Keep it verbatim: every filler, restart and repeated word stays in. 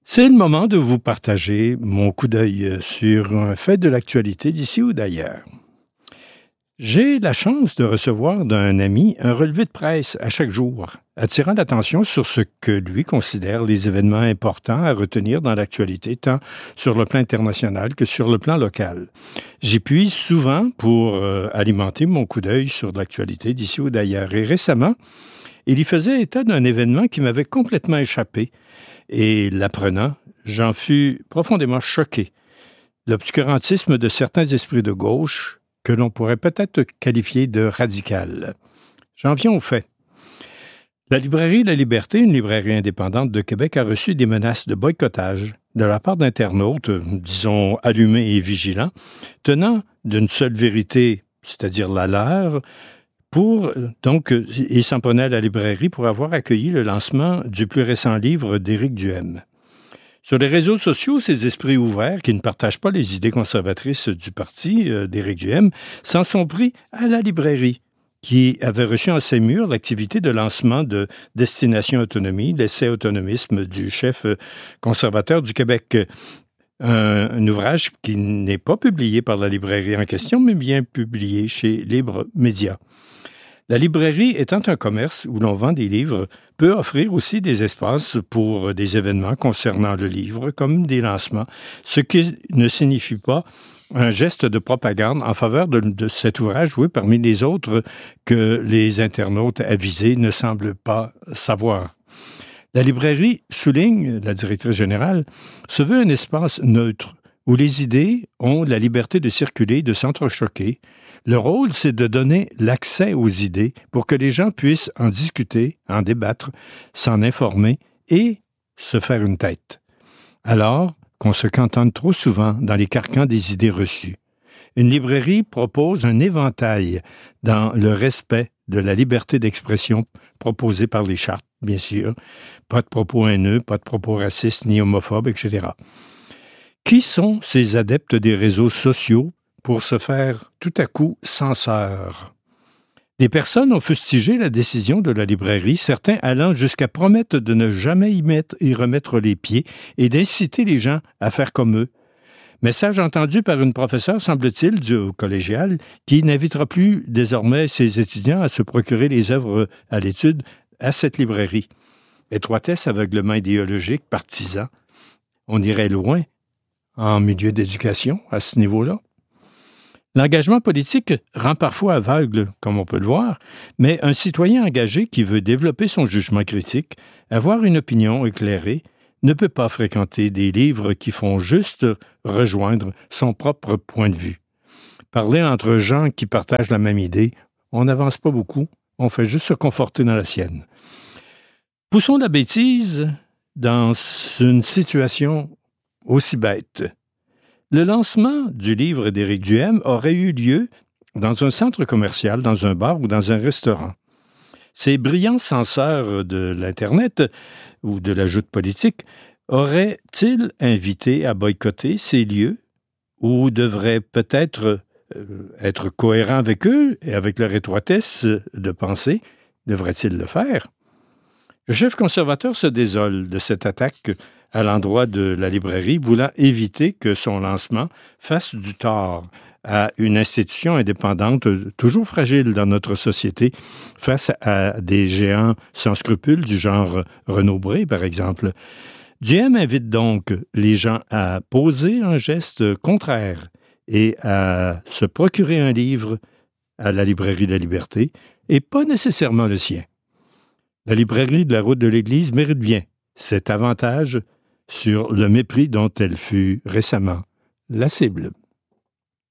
C'est le moment de vous partager mon coup d'œil sur un fait de l'actualité d'ici ou d'ailleurs. J'ai la chance de recevoir d'un ami un relevé de presse à chaque jour, attirant l'attention sur ce que lui considère les événements importants à retenir dans l'actualité, tant sur le plan international que sur le plan local. J'y puise souvent pour euh, alimenter mon coup d'œil sur l'actualité d'ici ou d'ailleurs. Et récemment, il y faisait état d'un événement qui m'avait complètement échappé. Et l'apprenant, j'en fus profondément choqué. L'obscurantisme de certains esprits de gauche, que l'on pourrait peut-être qualifier de radical. J'en viens au fait. La librairie La Liberté, une librairie indépendante de Québec, a reçu des menaces de boycottage de la part d'internautes, disons allumés et vigilants, tenant d'une seule vérité, c'est-à-dire la leur, pour, donc, ils s'en prenaient à la librairie pour avoir accueilli le lancement du plus récent livre d'Éric Duhem. Sur les réseaux sociaux, ces esprits ouverts, qui ne partagent pas les idées conservatrices du parti euh, d'Éric Duhem, s'en sont pris à la librairie, qui avait reçu en ses murs l'activité de lancement de Destination Autonomie, l'essai autonomisme du chef conservateur du Québec. Un, un ouvrage qui n'est pas publié par la librairie en question, mais bien publié chez Libre Média. La librairie étant un commerce où l'on vend des livres, peut offrir aussi des espaces pour des événements concernant le livre, comme des lancements, ce qui ne signifie pas un geste de propagande en faveur de, de cet ouvrage, oui, parmi les autres que les internautes avisés ne semblent pas savoir. La librairie, souligne la directrice générale, se veut un espace neutre où les idées ont la liberté de circuler, de s'entrechoquer. Le rôle, c'est de donner l'accès aux idées pour que les gens puissent en discuter, en débattre, s'en informer et se faire une tête. Alors qu'on se cantonne trop souvent dans les carcans des idées reçues. Une librairie propose un éventail dans le respect de la liberté d'expression proposée par les chartes, bien sûr. Pas de propos haineux, pas de propos racistes ni homophobes, et cetera. Qui sont ces adeptes des réseaux sociaux pour se faire tout à coup censeurs? Des personnes ont fustigé la décision de la librairie, certains allant jusqu'à promettre de ne jamais y, mettre, y remettre les pieds et d'inciter les gens à faire comme eux. Message entendu par une professeure, semble-t-il, du collégial, qui n'invitera plus désormais ses étudiants à se procurer les œuvres à l'étude à cette librairie. Étroitesse, aveuglement idéologique, partisan. On irait loin en milieu d'éducation à ce niveau-là. L'engagement politique rend parfois aveugle, comme on peut le voir, mais un citoyen engagé qui veut développer son jugement critique, avoir une opinion éclairée, ne peut pas fréquenter des livres qui font juste rejoindre son propre point de vue. Parler entre gens qui partagent la même idée, on n'avance pas beaucoup, on fait juste se conforter dans la sienne. Poussons la bêtise dans une situation aussi bête. Le lancement du livre d'Éric Duhem aurait eu lieu dans un centre commercial, dans un bar ou dans un restaurant. Ces brillants censeurs de l'Internet ou de la joute politique auraient-ils invité à boycotter ces lieux ou devraient peut-être euh, être cohérents avec eux et avec leur étroitesse de pensée? Devraient-ils le faire? Le chef conservateur se désole de cette attaque à l'endroit de la librairie, voulant éviter que son lancement fasse du tort à une institution indépendante toujours fragile dans notre société face à des géants sans scrupules du genre Renaud Bré, par exemple. Duhem invite donc les gens à poser un geste contraire et à se procurer un livre à la librairie de la Liberté et pas nécessairement le sien. La librairie de la route de l'Église mérite bien cet avantage sur le mépris dont elle fut récemment la cible.